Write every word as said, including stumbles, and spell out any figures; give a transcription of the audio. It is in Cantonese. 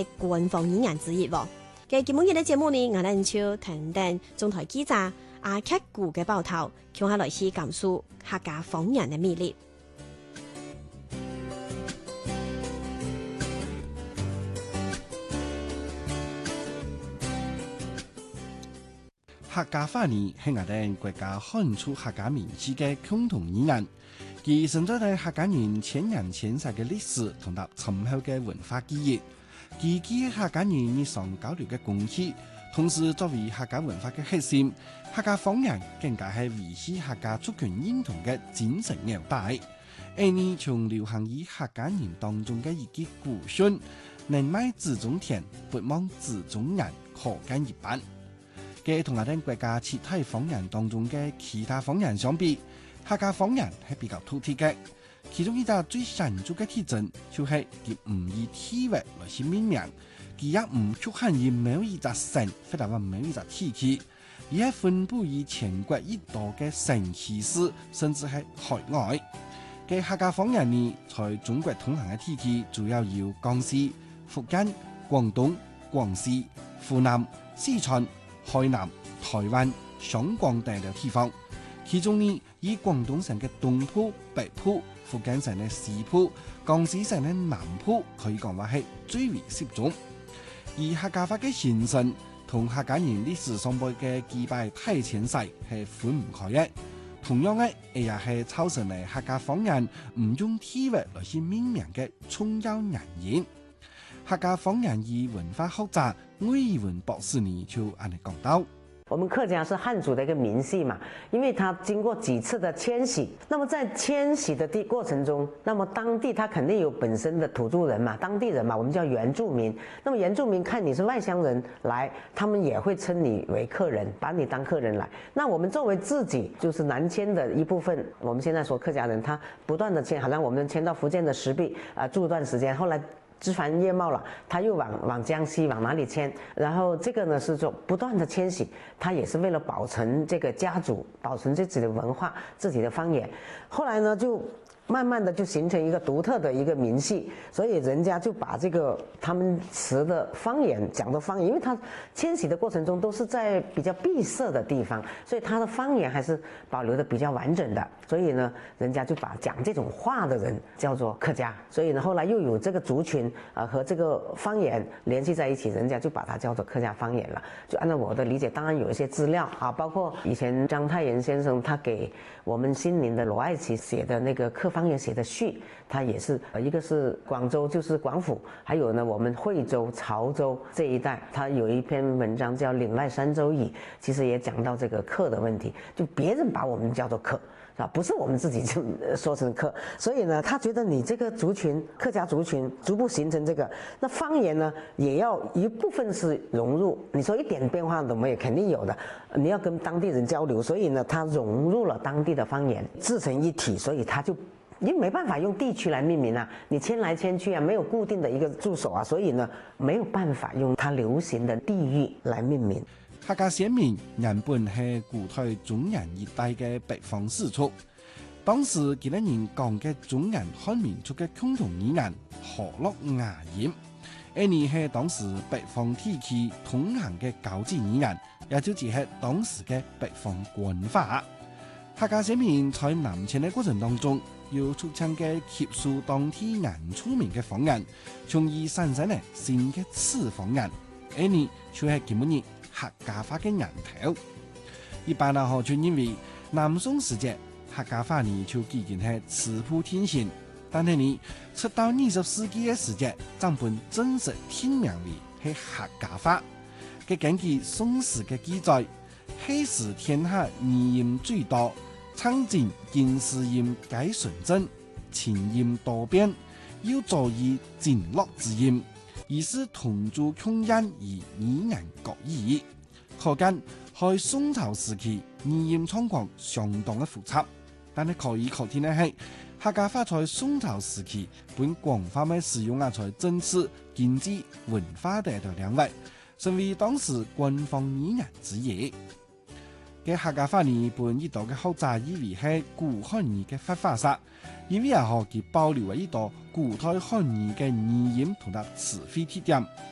嘅官方語言之一喎。嘅今日嘅節目呢，我哋就聽聽中台記者阿克古嘅報道，向下來去講述客家方言嘅魅力。 客家話呢係我哋國家漢族客家民族嘅共同語言，其存在喺客家人千年千世嘅歷史同埋深厚嘅文化記憶，其基於客家人日常交流嘅工具，同時作為客家文化嘅核心，客家方言更加係維繫客家族群認同嘅精神紐帶。而呢從流行於客家人當中嘅一句古訓：能賣子中田，不忘子中人，可見一斑。嘅同我哋國家其他方言當中嘅其他方言相比，客家方言係比較突出嘅。其中一個最顯著嘅特徵就係佢唔以地域來去命名，佢也唔局限於某一個省或者話某一個地區，而係分布於全國一多嘅省市市，甚至係海外。嘅客家方言呢，在中國通行嘅地區主要有江西、福建、廣東、廣西、湖南、四川、海南、台灣、香港等嘅地方，其中呢以廣東省嘅東部、北部、福建省嘅西部、江西省嘅南部可以講話係最為適中。而客家話嘅形成同客家人歷史上輩嘅幾百大遷徙係分唔開嘅。同樣嘅，亦係造成嚟客家方言唔用地域來去命名嘅重要原因。客家方言以文化學者魏以文博士呢就按嚟講到， 我們客家是漢族的一個民系嘛，因為它經過幾次的遷徙，那麼在遷徙的地過程中，那麼當地它肯定有本身的土著人嘛，當地人嘛，我們叫原住民。那麼原住民看你是外鄉人來，他們也會稱你為客人，把你當客人來。那我們作為自己就是南遷的一部分，我們現在說客家人，他不斷的遷，好像我們遷到福建的石壁啊、呃，住段時間，後來枝繁葉茂了，他又往往江西往哪裡遷？然後這個呢是說不斷的遷徙，他也是為了保存這個家族，保存自己的文化、自己的方言。後來呢就慢慢的就形成一個獨特的一個民系，所以人家就把這個他們詞的方言講的方言，因為他遷徙的過程中都是在比較閉塞的地方，所以他的方言還是保留的比較完整的。所以呢，人家就把講這種話的人叫做客家。所以呢，後來又有這個族群啊、呃、和這個方言聯繫在一起，人家就把它叫做客家方言了。就按照我的理解，當然有一些資料啊，包括以前章太炎先生他給我們新寧的羅愛琪寫的那個客方言寫的序，他也是一個是廣州，就是廣府，還有呢我們惠州、潮州這一帶，他有一篇文章叫《嶺賴山州語》，其實也講到這個客的問題，就別人把我們叫做客，是吧？不是我們自己就說成客，所以呢，他覺得你這個族群客家族群逐步形成這個，那方言呢也要一部分是融入，你說一點變化都沒有，肯定有的，你要跟當地人交流，所以呢，他融入了當地的方言，自成一體，所以他就因為沒辦法用地區來命名啊，你遷來遷去啊，沒有固定的一個駐守啊，所以呢，沒有辦法用它流行的地域來命名。 客家先民原本係古代中原一帶嘅北方氏族，當時幾多人講嘅中原漢民族嘅共同語言河洛雅言，而呢係當時北方地區通行嘅交際語言，也就只係當時嘅北方官話。客家先民在南遷嘅過程當中，要促進嘅吸收當地原住民嘅方言，從而產生咧新嘅次方言，而呢就係基本上客家話嘅源頭。一般人就認為南宋時節客家話呢就已經係詞譜天行，但係呢直到二十世紀嘅時節，正本正式天名為係客家話。嘅根據宋史嘅記載，昔時天下異音最多，蒼井近似音皆純正，前音多變，又早以靜樂之音，而是同族共音而語言各異。可見喺宋朝時期，語音狀況相當嘅複雜。但係可以確定嘅係，客家話在宋朝時期本廣泛嘅使用啊，在政治、經濟、文化等嘅領域，成為當時官方語言之一。嘅客家話呢，本一道嘅學者以為係古漢語嘅發話術，因為啊，可以保留咗一道古代漢語嘅語音同埋詞彙特點。